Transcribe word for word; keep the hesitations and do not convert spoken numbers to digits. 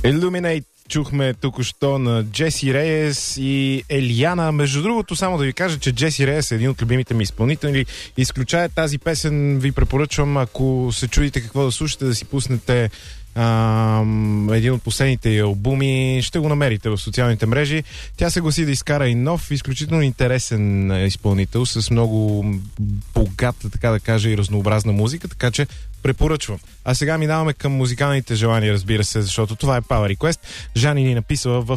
Illuminate чухме току-що на Джеси Рейес и Елиана. Между другото, само да ви кажа, че Джеси Рейес е един от любимите ми изпълнители. Изключая тази песен, ви препоръчвам, ако се чудите какво да слушате, да си пуснете ам, един от последните албуми. Ще го намерите в социалните мрежи. Тя се гласи да изкара и нов, изключително интересен изпълнител, с много богата, така да кажа, и разнообразна музика, така че препоръчвам. А сега минаваме към музикалните желания, разбира се, защото това е Power Request. Жани ни написала в